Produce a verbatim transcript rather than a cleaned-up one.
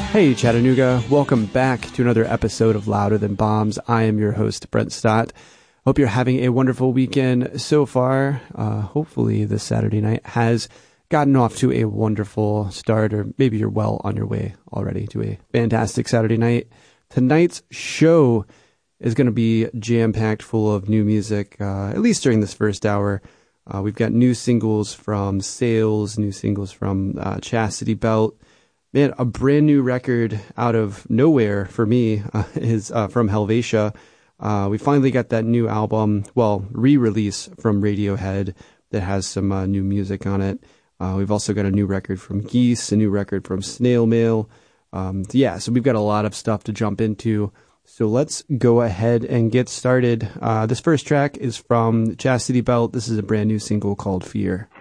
Hey Chattanooga, welcome back to another episode of Louder Than Bombs. I am your host, Brent Stott. Hope you're having a wonderful weekend so far. Uh, hopefully this Saturday night has gotten off to a wonderful start, or maybe you're well on your way already to a fantastic Saturday night. Tonight's show is going to be jam-packed full of new music, uh, at least during this first hour. Uh, we've got new singles from Sales, new singles from uh, Chastity Belt. Man, a brand new record out of nowhere for me uh, is uh, from Helvetia. Uh, we finally got that new album, well, re-release from Radiohead that has some uh, new music on it. Uh, we've also got a new record from Geese, a new record from Snail Mail. Um, yeah, so we've got a lot of stuff to jump into. So let's go ahead and get started. Uh, this first track is from Chastity Belt. This is a brand new single called Fear.